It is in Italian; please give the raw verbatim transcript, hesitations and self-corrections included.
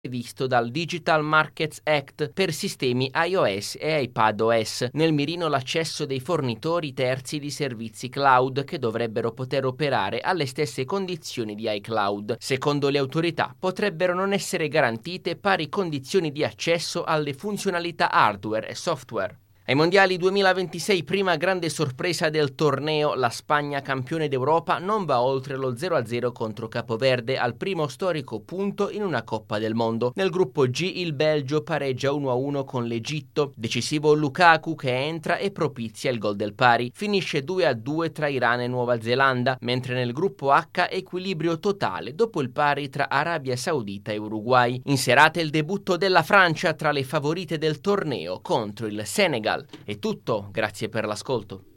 previsto dal Digital Markets Act per sistemi iOS e iPadOS. Nel mirino l'accesso dei fornitori terzi di servizi cloud che dovrebbero poter operare alle stesse condizioni di iCloud. Secondo le autorità potrebbero non essere garantite pari condizioni di accesso alle funzionalità hardware e software. Ai mondiali duemilaventisei, prima grande sorpresa del torneo, la Spagna, campione d'Europa, non va oltre lo zero a zero contro Capoverde al primo storico punto in una Coppa del Mondo. Nel gruppo G il Belgio pareggia uno a uno con l'Egitto, decisivo Lukaku che entra e propizia il gol del pari. Finisce due a due tra Iran e Nuova Zelanda, mentre nel gruppo H equilibrio totale dopo il pari tra Arabia Saudita e Uruguay. In serata il debutto della Francia tra le favorite del torneo contro il Senegal. È tutto, grazie per l'ascolto.